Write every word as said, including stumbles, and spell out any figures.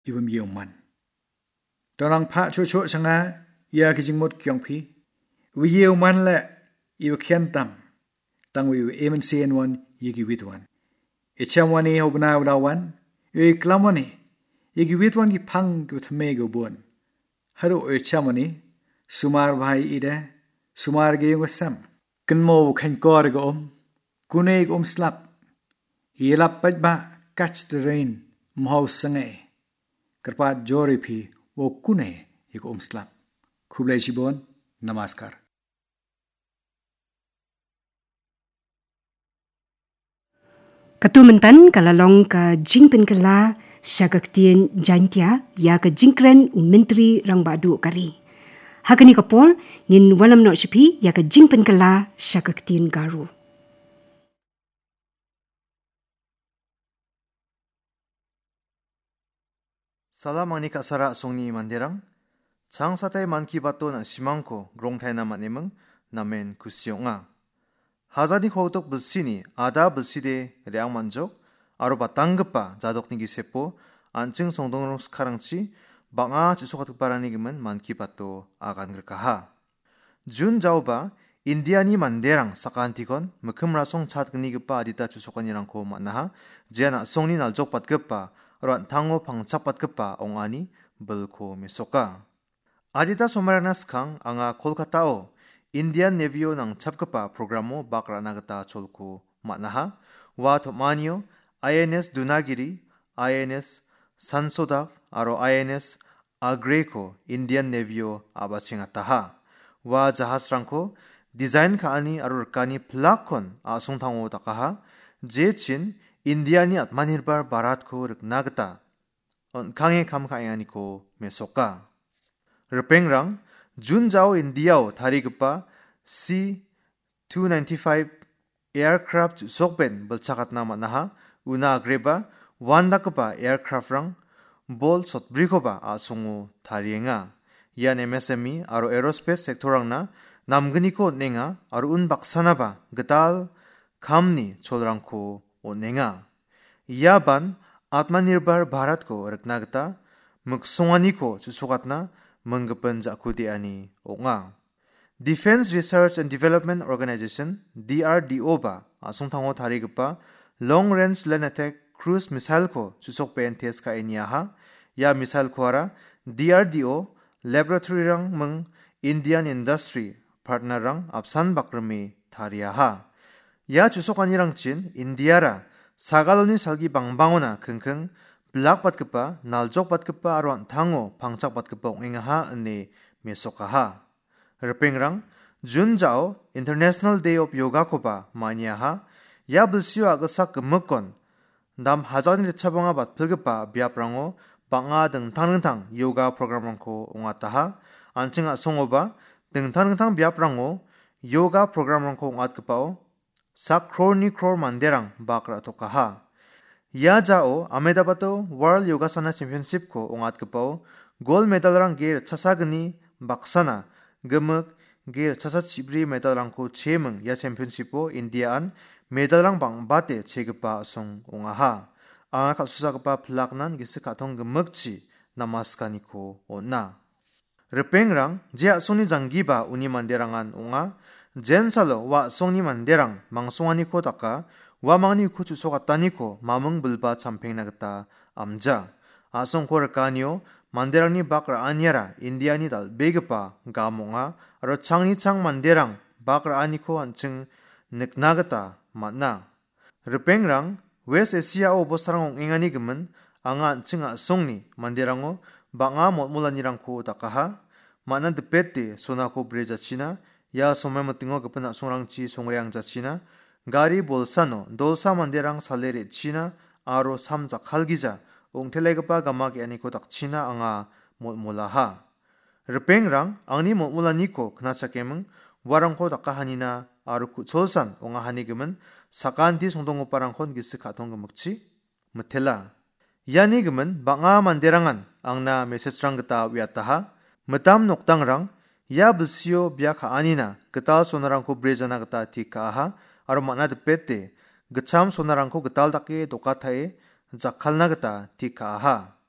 iwam yeuman. Donang pa cho-cho sanga ia kijingmot kyongpi. Wi yeuman le iwa kyantam. Tang wi eman sen wan yigi witwan. Ichamwani hobna wdawan. Iwa klamwani yigi witwan ki pang ki uthame go buon. Haro ichamwani sumar bhai ida sumar ge yung sam. Kanmo khan kor go om. Kunay om slap. Ilap paj ba catch the rain mhaw sangai. Karpat jori phi wo kunay yig om slap. Khublai shibon namaskar. Katumentan kalalong ka jingpen kala syagaktien jantia ya ka jingkren menteri rang badu kari. Hakani kapol ngin walam no shipi ya ka jingpen kala syagaktien garu. Salam ani kasara songni manderang. Chang satay man ki bato na simangko grongthai na manemeng namen kusyonga. Hazadi khotok bulsini ada bulside reang manjok aro batanggepa jadok nigi sepo anjing songdongrong sekarangchi banga chusokat parani gemen man ki bato akan gerkaha. Jun jauba Indiani manderang sakantikon mekem rasong chat geni gepa adita chusokanirangko maknaha jana songni naljok patgepa ron tango pangcapat kepa ongani belko mesoka. Adita somarana skang anga Kolkatao Indian Navyo nang chapkepa programo bakrana geta cholko maknaha wa thopmanio I N S Dunagiri, I N S Sansodak aro I N S Agreko Indian Navyo abachingataha. Wa jahasrangko design kaani aro rkani plakon asungtango takaha jechin Indiani atmanirbar barat ko riknagta on kange kam kaingani ko mesoka. Repengrang Jun jao Indiao tarigpa C two ninety-five aircraft sokben belchakat na manaha una agreba wandakpa aircraft rang bol sotbrikoba asungu tarienga. Yan M S M E aro aerospace sektorang na namgani ko nenga aro un baksanaba getal kamni cholrangko onenga. Yaban Atmanirbhar Bharat ko reknagta muksongani ko chusokatna menggepen jakudiani onga. Defense Research and Development Organization D R D O ba asungtango tarigpa Long Range Land Attack Cruise Missile ko chusokpen test ka iniaha ya missile ko ara D R D O laboratory rang meng Indian industry partner rang apsan bakrami tariaha. Ya chusokani rang chin Indiara sagaloni salgi bangbangona kengkeng blak patkepa naljok patkepa aron tango pangchak patkepa ongengaha ane mesokaha. Repengrang Jun jao International Day of Yoga koba maniaha ya bilsio agasak gemekon dam hazani rechabanga batpilgepa biaprango banga dengtang-dengtang yoga programrangko ongataha ancinga songoba dengtang-dengtang biaprango yoga programrangko ongatgepao sak kroni kror manderang bakra tokaha. Ya jao Ahmedabato World Yogasana Championship ko ongatgepao gold medal rang ger chasagni baksana gemek ger chasa chibri medal rangko chemeng ya championship o India an medal rang bang bate chegepa song ongaha. Anga kasusagpa plaknan gise katong gemekchi namaskani ko onna. Repengrang jia soni janggiba uni manderangan onga jensalo wa songni manderang mangsongani ko taka wa mangni ko chusokatani ko mameng bulba champengna geta amja. Asong ko rekanio manderangni bakra anyara Indiani dal begepa gamonga aro changni chang manderang bakra aniko ancheng niknagata matna. Repengrang West Asia o bosarang ingani gemen anga ancheng songni manderango banga motmulanirangko takaha mana depete sonako breja china ya somai metingo gepena songrangchi songreang jachina gari bolsano dolsa manderang salere china aro samjak halgija ongtelegpa gamak yaniko dakchina anga motmulaha. Repengrang angni motmulaniko knachakemeng warangko dakahanina aro kutsolsan ongahani gemen sakanti songdongoparangkon gisi katong gemekchi metela. Yani gemen banga manderangan angna mesejrang geta wiataha metam noktangrang ya bilsio biak anina getal sonarangko brejana geta tikaha aro makna depete gecham sonarangko getal dake dokatai jakkalna geta tikaha.